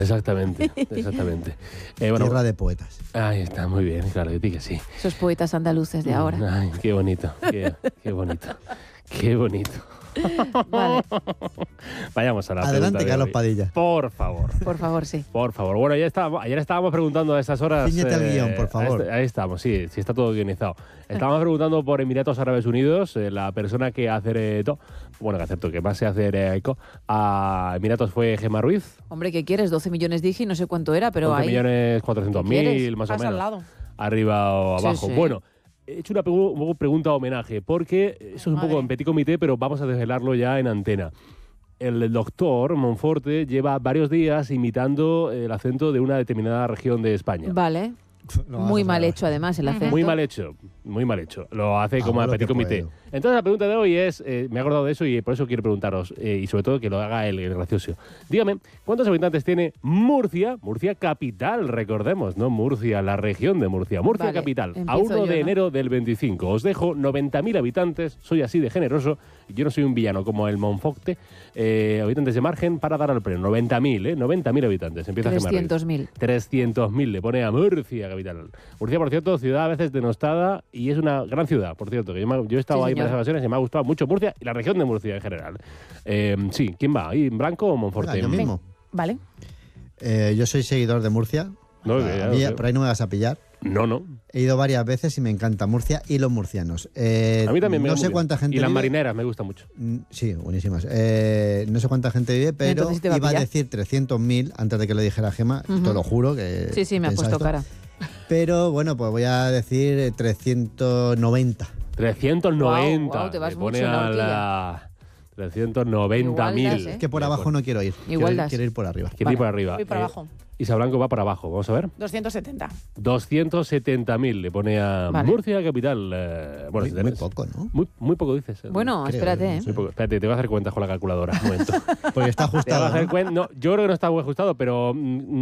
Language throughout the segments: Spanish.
Exactamente, exactamente. Bueno, Tierra de poetas. ahí está, muy bien, claro, de ti que sí. Esos poetas andaluces de ahora. Ay, qué bonito, qué bonito, qué bonito. Vale, Vayamos a la Adelante, pregunta de Carlos hoy. Padilla. Por favor. por favor, sí. Por favor. Bueno, ayer estábamos preguntando a estas horas... Cíñete al guión, por favor. Ahí estamos, sí está todo guionizado. Estábamos preguntando por Emiratos Árabes Unidos, la persona que que más se hace eco a Emiratos fue Gemma Ruiz. Hombre, ¿qué quieres? 12 millones dije y no sé cuánto era, pero ahí... 11.400.000, más o Pasa menos. al lado. Arriba o Sí, abajo. sí. Bueno, he hecho una pregunta homenaje, porque eso es un poco en petit comité, pero vamos a desvelarlo ya en antena. El doctor Monforte lleva varios días imitando el acento de una determinada región de España. Vale. No, Muy vas a mal saber. hecho, además, el acento. Muy mal hecho, muy mal hecho. Lo hace como Ah, en lo petit que comité. puedo. Entonces la pregunta de hoy es, me he acordado de eso y por eso quiero preguntaros, y sobre todo que lo haga el gracioso. Dígame, ¿cuántos habitantes tiene Murcia? Murcia capital, recordemos, ¿no? Murcia, la región de Murcia. Murcia Vale, capital, a empiezo 1 yo, de ¿no? enero del 25. Os dejo 90.000 habitantes, soy así de generoso, y yo no soy un villano como el Monforte. Habitantes de margen para dar al pleno. 90.000, 90.000 habitantes. Empieza a Gemma Ruiz. 300.000. 300.000 le pone a Murcia capital. Murcia, por cierto, ciudad a veces denostada y es una gran ciudad, por cierto. Que yo he estado Sí, ahí en señor. las ocasiones y me ha gustado mucho Murcia y la región de Murcia en general. Sí, ¿quién va? ¿Ahí, Blanco o Monforte? Venga, yo mismo. Vale. Yo soy seguidor de Murcia. No, O que sea, ya a lo mí sé. por ahí no me vas a pillar. No. He ido varias veces y me encanta Murcia y los murcianos. A mí también me no gusta sé muy cuánta bien. gente Y las vive. marineras me gusta mucho. Sí, buenísimas. No sé cuánta gente vive, pero Entonces sí te va a iba a pillar. decir 300.000 antes de que lo dijera Gema. Ujú. Te lo juro que. Sí, sí, me ha pensaba puesto esto. cara. Pero bueno, pues voy a decir 390. 390. Guau, te vas le pone mucho en la a la 390.000. Igual das, ¿eh? Que por abajo no quiero ir. Igual das. Quiero ir por arriba. Quiere ir por arriba. Voy por abajo. Isa Blanco va para abajo. Vamos a ver. 270. 270.000 le pone a Vale. Murcia capital. Bueno, si Muy tenés- poco, ¿no? Muy poco dices. Bueno, Creo, espérate, no ¿eh? sé. Muy poco. Espérate, te voy a hacer cuentas con la calculadora. Un momento. Porque está Te voy a ajustado. hacer ¿no? cuenta. No, yo creo que no está muy ajustado, pero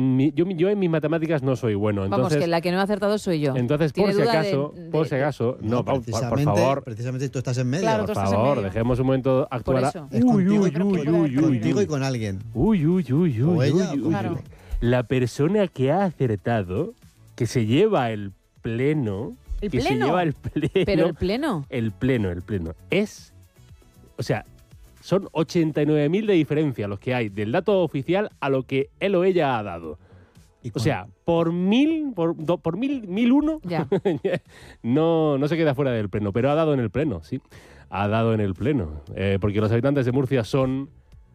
yo en mis matemáticas no soy bueno. Vamos, Entonces, que la que no he acertado soy yo. entonces ¿Tiene por si duda acaso, No, por precisamente, favor, Precisamente tú estás en medio. Claro, por tú estás en favor, medio. dejemos un momento actuar. eso. Es contigo, Uy, y con alguien. Uy, O ella, o Claro. contigo. La persona que ha acertado, que se lleva el pleno, ¿El que se pleno? lleva el pleno, Pero el pleno. el pleno, es, o sea, son 89.000 de diferencia los que hay del dato oficial a lo que él o ella ha dado. ¿Y O sea, por 1.001, Ya. no se queda fuera del pleno, pero ha dado en el pleno, sí. Ha dado en el pleno. Porque los habitantes de Murcia son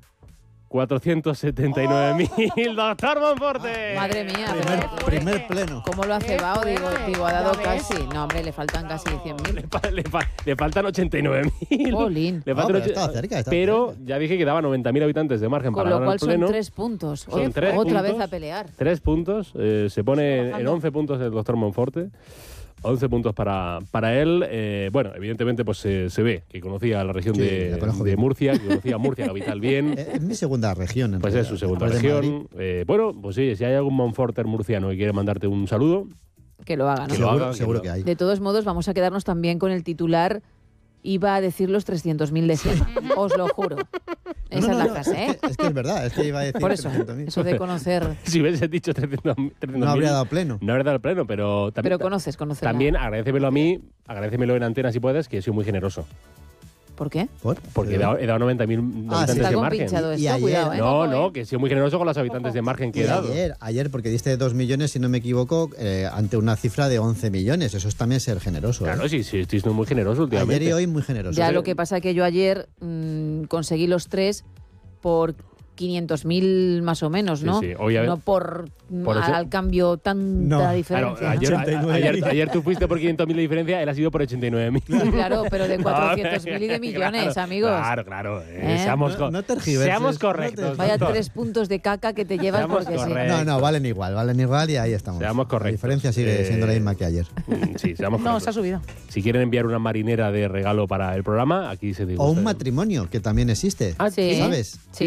479.000. ¡Doctor Monforte! Madre mía, primer pleno. ¿cómo lo ha Qué cebado? bueno. Digo, ha dado Ya ves. casi. No, hombre, le faltan casi 100.000. Le faltan 89.000. Jolín. Le No, faltan pero estaba cerca, estaba pero cerca. ya dije que daba 90.000 habitantes de margen Con para lo ganar cual el pleno. son 3 puntos. Son 3 Otra puntos. vez a pelear. 3 puntos. Se pone en bajando. 11 puntos el doctor Monforte. 11 puntos para él. Bueno, evidentemente pues se ve que conocía la región Sí, de la conozco de bien. Murcia, que conocía Murcia capital bien. Es mi segunda región. en Pues es realidad. su segunda Después de región. Bueno, pues sí, si hay algún Monforter murciano y quiere mandarte un saludo, Que lo haga, ¿no? Que lo Seguro, haga, seguro que que hay. De todos modos, vamos a quedarnos también con el titular. Iba a decir los 300.000 de Sema. Os lo juro. Esa es la frase, ¿eh? Es que es verdad, es que iba a decir Por eso, 300.000. eso de conocer. si hubiese dicho 300.000, No habría dado pleno. No habría dado pleno, pero también, Pero conoces la- también agradécemelo a mí, agradécemelo en antena si puedes, que he sido muy generoso. ¿Por qué? Porque he dado 90.000 Ah, habitantes sí. de Está margen. compinchado Y esto, ayer- cuidado, ¿eh? No, que he sido muy generoso con los habitantes de margen que Y he dado. ayer, porque diste 2 millones, si no me equivoco, ante una cifra de 11 millones. Eso es también ser generoso. Claro, ¿eh? sí, estoy siendo muy generoso últimamente. Ayer y hoy muy generoso. Ya sí. lo que pasa que yo ayer conseguí los 3 por 500.000 más o menos, ¿no? Sí, sí. Hoy, a ver, no por eso- al cambio tanta No. Claro, diferencia. ¿no? ayer, 89.000. ayer tú fuiste por 500.000 de diferencia, él ha sido por 89.000. Sí, claro, pero de 400.000 y de millones, Claro, amigos. Claro. ¿Eh? Seamos, No tergiverses, seamos no correctos. Vaya doctor. 3 puntos de caca que te llevas Seamos porque sí. correctos. No, valen igual y ahí estamos. Seamos correctos. La diferencia sigue siendo la misma que ayer. Sí, seamos No, correctos. se ha subido. Si quieren enviar una marinera de regalo para el programa, aquí se dice. O un matrimonio, que también existe. Ah, Sí. ¿Sabes? Sí.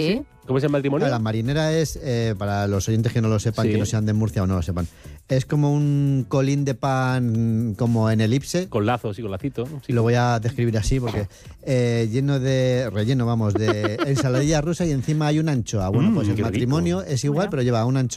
¿Cómo es el matrimonio? La marinera es, para los oyentes que no lo sepan, Sí. que no sean de Murcia o no lo sepan, es como un colín de pan como en elipse. Con lazos y con lacito. Sí. Y lo voy a describir así porque lleno de relleno, vamos, de ensaladilla rusa y encima hay una anchoa. Bueno, pues el qué rico. matrimonio es igual, Bueno. pero lleva una anchoa